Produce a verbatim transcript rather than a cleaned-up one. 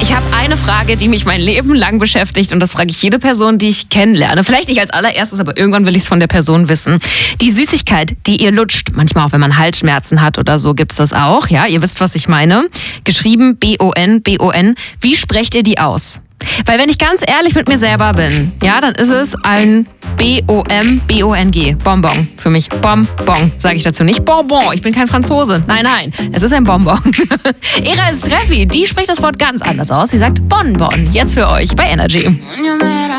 Ich habe eine Frage, die mich mein Leben lang beschäftigt und das frage ich jede Person, die ich kennenlerne. Vielleicht nicht als allererstes, aber irgendwann will ich es von der Person wissen. Die Süßigkeit, die ihr lutscht, manchmal auch wenn man Halsschmerzen hat oder so, gibt's das auch. Ja, ihr wisst, was ich meine. Geschrieben B O N, B O N. Wie sprecht ihr die aus? Weil wenn ich ganz ehrlich mit mir selber bin, ja, dann ist es ein B O M B O N G. Bonbon. Für mich Bonbon, sage ich dazu nicht. Bonbon, ich bin kein Franzose. Nein, nein, es ist ein Bonbon. Era ist Treffi, die spricht das Wort ganz anders aus. Sie sagt Bonbon. Jetzt für euch bei Energy.